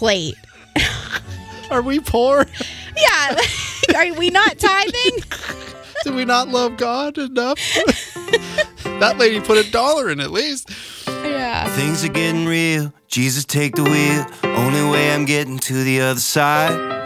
plate. Are we poor? Yeah. Are we not tithing? Do we not love God enough? That lady put $1 in at least. Yeah. Things are getting real. Jesus, take the wheel. Only way I'm getting to the other side.